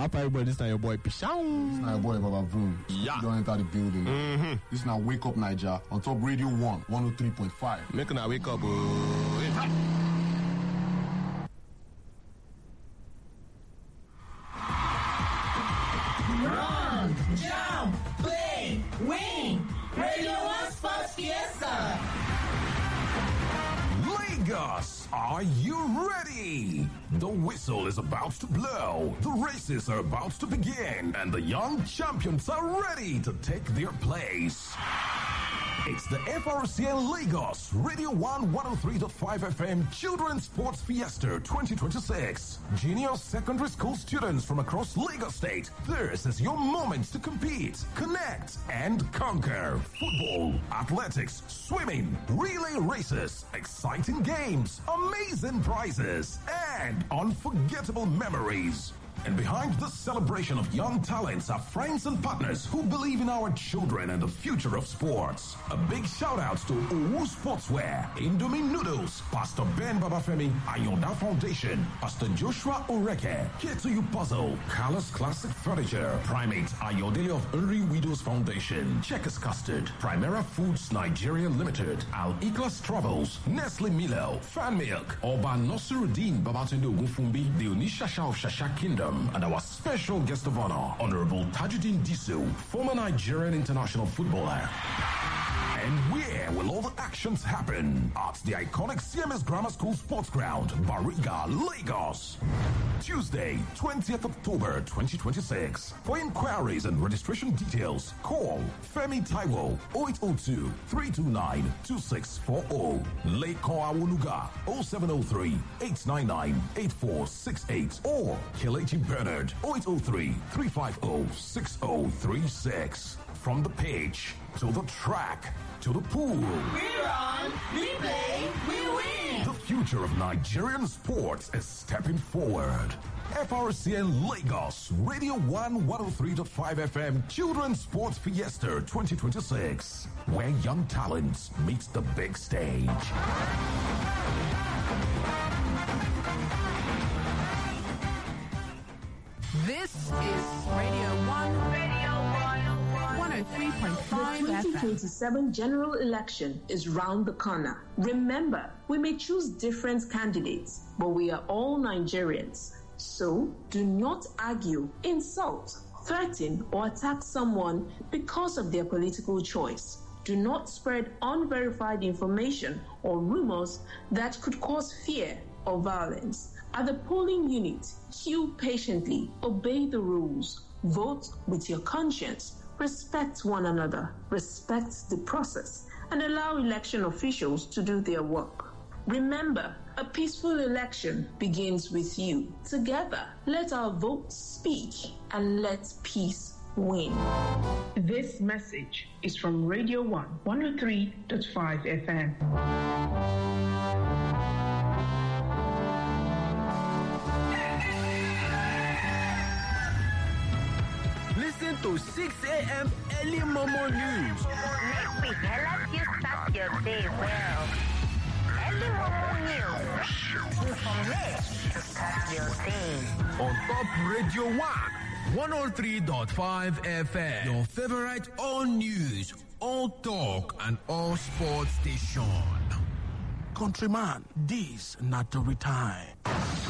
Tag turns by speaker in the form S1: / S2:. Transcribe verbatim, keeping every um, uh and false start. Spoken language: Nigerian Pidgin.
S1: After everybody, this time your boy Pishaun.
S2: This now your boy Baba Boom.
S1: Yeah.
S2: You don't enter the building.
S1: Mm-hmm.
S2: This now Wake Up Niger on Top Radio One, one oh three point five.
S1: Make now wake up. Uh,
S3: Run, jump, play, win. Radio One Sports Fiesta.
S4: Lagos, are you ready? The whistle is about to blow, the races are about to begin, and the young champions are ready to take their place. It's the F R C N Lagos Radio One one oh three point five F M Children's Sports Fiesta twenty twenty-six. Junior secondary school students from across Lagos State. This is your moment to compete, connect, and conquer. Football, athletics, swimming, relay races, exciting games, amazing prizes, and unforgettable memories. And behind this celebration of young talents are friends and partners who believe in our children and the future of sports. A big shout out to Owu Sportswear, Indomie Noodles, Pastor Ben Babafemi, Ayonda Foundation, Pastor Joshua Oreke, Ketuyu Puzzle, Carlos Classic Furniture, Primate Ayodele of Uri Widows Foundation, Checkers Custard, Primera Foods Nigeria Limited, Al Iklas Travels, Nestle Milo, Fan Milk, Oba Nosiruddin Babatunde Ogunfumbi, the Onishasha of Shasha Kingdom, and our special guest of honor, Honorable Tajuddin Disu, former Nigerian international footballer. And where will all the actions happen? At the iconic C M S Grammar School Sports Ground, Bariga, Lagos. Tuesday, twentieth October twenty twenty-six. For inquiries and registration details, call Femi Taiwo oh eight oh two, three two nine, two six four oh. Leko Awoluga oh seven oh three, eight nine nine, eight four six eight or Kelechi Bernard oh eight oh three, three five oh, six oh three six. From the pitch to the track to the pool.
S3: We run, we play, we win.
S4: The future of Nigerian sports is stepping forward. F R C N Lagos, Radio One one oh three point five F M Children's Sports Fiesta twenty twenty-six, where young talents meet the big stage.
S5: This is Radio One, Radio One, one oh three point five
S6: The twenty twenty-seven general election is round the corner. Remember, we may choose different candidates, but we are all Nigerians. So do not argue, insult, threaten, or attack someone because of their political choice. Do not spread unverified information or rumors that could cause fear or violence. At the polling unit, queue patiently, obey the rules, vote with your conscience, respect one another, respect the process, and allow election officials to do their work. Remember, a peaceful election begins with you. Together, let our votes speak and let peace win.
S7: This message is from Radio One, one oh three point five F M.
S8: Listen to six a.m. early Momo news.
S9: Make we help you start your day well. Early Momo news. Information to start your day.
S8: On Top Radio One, one oh three point five F M. Your favorite all news, all talk, and all sports station. Countryman, this not the time.